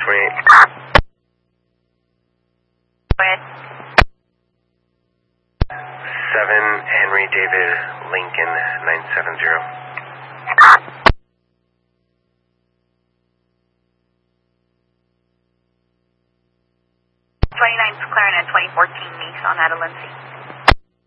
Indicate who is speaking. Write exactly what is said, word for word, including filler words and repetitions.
Speaker 1: twenty-eight.
Speaker 2: Go ahead.
Speaker 1: seven Henry David Lincoln nine seven zero.
Speaker 2: twenty-nine Clarinet twenty fourteen Nissan Adelancy.